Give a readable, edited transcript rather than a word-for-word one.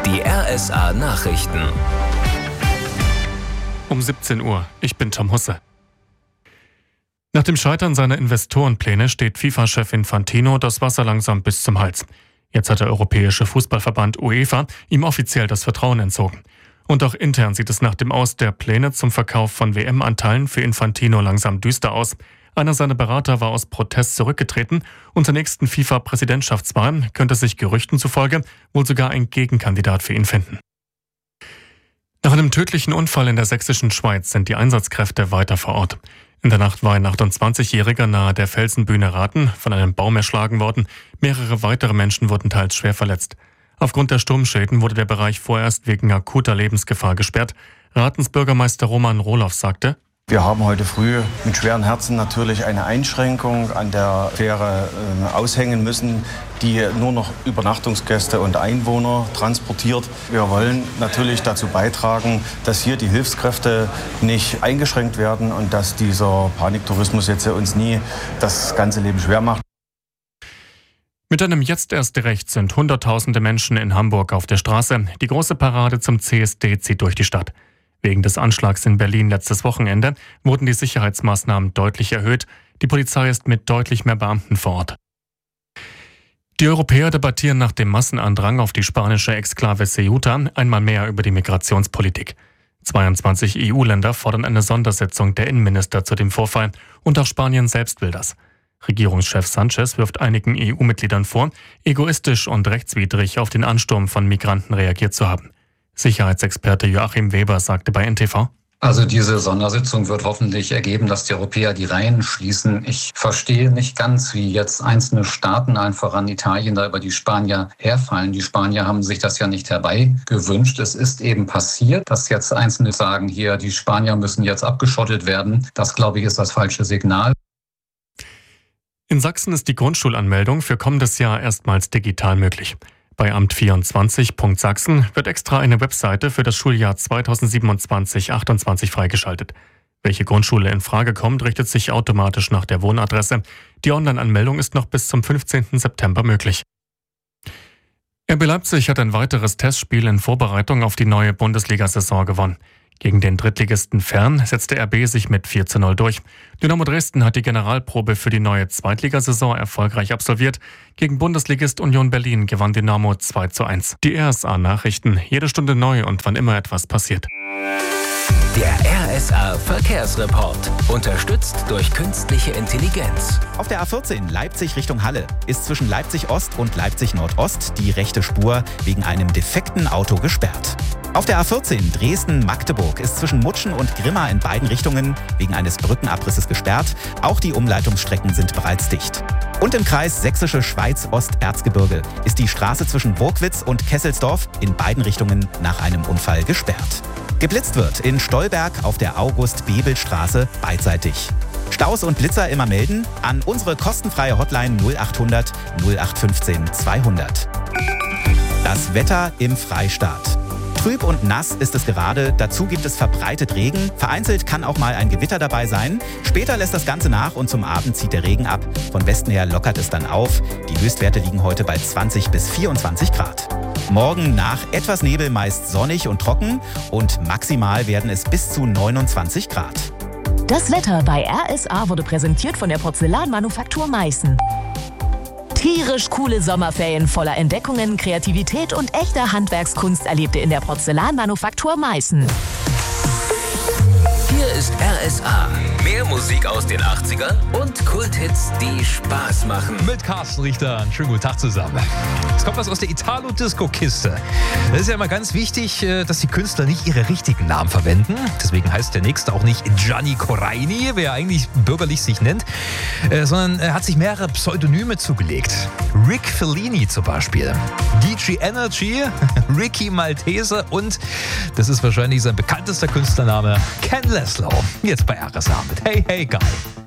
Die RSA Nachrichten. Um 17 Uhr. Ich bin Tom Husse. Nach dem Scheitern seiner Investorenpläne steht FIFA-Chef Infantino das Wasser langsam bis zum Hals. Jetzt hat der Europäische Fußballverband UEFA ihm offiziell das Vertrauen entzogen. Und auch intern sieht es nach dem Aus der Pläne zum Verkauf von WM-Anteilen für Infantino langsam düster aus. Einer seiner Berater war aus Protest zurückgetreten und zur nächsten FIFA-Präsidentschaftswahl könnte sich Gerüchten zufolge wohl sogar ein Gegenkandidat für ihn finden. Nach einem tödlichen Unfall in der sächsischen Schweiz sind die Einsatzkräfte weiter vor Ort. In der Nacht war ein 28-Jähriger nahe der Felsenbühne Raten von einem Baum erschlagen worden. Mehrere weitere Menschen wurden teils schwer verletzt. Aufgrund der Sturmschäden wurde der Bereich vorerst wegen akuter Lebensgefahr gesperrt. Ratens Bürgermeister Roman Rohloff sagte: Wir haben heute früh mit schweren Herzen natürlich eine Einschränkung an der Fähre aushängen müssen, die nur noch Übernachtungsgäste und Einwohner transportiert. Wir wollen natürlich dazu beitragen, dass hier die Hilfskräfte nicht eingeschränkt werden und dass dieser Paniktourismus jetzt uns nie das ganze Leben schwer macht. Mit einem Jetzt erst recht sind Hunderttausende Menschen in Hamburg auf der Straße. Die große Parade zum CSD zieht durch die Stadt. Wegen des Anschlags in Berlin letztes Wochenende wurden die Sicherheitsmaßnahmen deutlich erhöht. Die Polizei ist mit deutlich mehr Beamten vor Ort. Die Europäer debattieren nach dem Massenandrang auf die spanische Exklave Ceuta einmal mehr über die Migrationspolitik. 22 EU-Länder fordern eine Sondersitzung der Innenminister zu dem Vorfall und auch Spanien selbst will das. Regierungschef Sanchez wirft einigen EU-Mitgliedern vor, egoistisch und rechtswidrig auf den Ansturm von Migranten reagiert zu haben. Sicherheitsexperte Joachim Weber sagte bei NTV: Also diese Sondersitzung wird hoffentlich ergeben, dass die Europäer die Reihen schließen. Ich verstehe nicht ganz, wie jetzt einzelne Staaten, allen voran Italien, da über die Spanier herfallen. Die Spanier haben sich das ja nicht herbeigewünscht. Es ist eben passiert, dass jetzt Einzelne sagen, hier, die Spanier müssen jetzt abgeschottet werden. Das, glaube ich, ist das falsche Signal. In Sachsen ist die Grundschulanmeldung für kommendes Jahr erstmals digital möglich. Bei amt24.sachsen wird extra eine Webseite für das Schuljahr 2027/28 freigeschaltet. Welche Grundschule in Frage kommt, richtet sich automatisch nach der Wohnadresse. Die Online-Anmeldung ist noch bis zum 15. September möglich. RB Leipzig hat ein weiteres Testspiel in Vorbereitung auf die neue Bundesliga-Saison gewonnen. Gegen den Drittligisten Fern setzte RB sich mit 4:0 durch. Dynamo Dresden hat die Generalprobe für die neue Zweitligasaison erfolgreich absolviert. Gegen Bundesligist Union Berlin gewann Dynamo 2:1. Die RSA-Nachrichten, jede Stunde neu und wann immer etwas passiert. Der RSA Verkehrsreport. Unterstützt durch künstliche Intelligenz. Auf der A14 Leipzig Richtung Halle ist zwischen Leipzig Ost und Leipzig Nordost die rechte Spur wegen einem defekten Auto gesperrt. Auf der A14 Dresden-Magdeburg ist zwischen Mutschen und Grimma in beiden Richtungen wegen eines Brückenabrisses gesperrt. Auch die Umleitungsstrecken sind bereits dicht. Und im Kreis Sächsische Schweiz-Ost-Erzgebirge ist die Straße zwischen Burgwitz und Kesselsdorf in beiden Richtungen nach einem Unfall gesperrt. Geblitzt wird in Stolberg auf der August-Bebel-Straße beidseitig. Staus und Blitzer immer melden an unsere kostenfreie Hotline 0800 0815 200. Das Wetter im Freistaat. Trüb und nass ist es gerade, dazu gibt es verbreitet Regen. Vereinzelt kann auch mal ein Gewitter dabei sein. Später lässt das Ganze nach und zum Abend zieht der Regen ab. Von Westen her lockert es dann auf. Die Höchstwerte liegen heute bei 20 bis 24 Grad. Morgen nach etwas Nebel meist sonnig und trocken und maximal werden es bis zu 29 Grad. Das Wetter bei RSA wurde präsentiert von der Porzellanmanufaktur Meißen. Tierisch coole Sommerferien voller Entdeckungen, Kreativität und echter Handwerkskunst erlebt ihr in der Porzellanmanufaktur Meißen. Hier ist RSA. Mehr Musik aus den 80ern und Kulthits, die Spaß machen. Mit Carsten Richter, einen schönen guten Tag zusammen. Es kommt was aus der Italo-Disco-Kiste. Das ist ja immer ganz wichtig, dass die Künstler nicht ihre richtigen Namen verwenden. Deswegen heißt der nächste auch nicht Gianni Coraini, wer eigentlich bürgerlich sich nennt, sondern er hat sich mehrere Pseudonyme zugelegt. Rick Fellini zum Beispiel, DJ Energy, Ricky Maltese und, das ist wahrscheinlich sein bekanntester Künstlername, Ken Laszlo. Jetzt bei RSA mit Hey Hey Guy.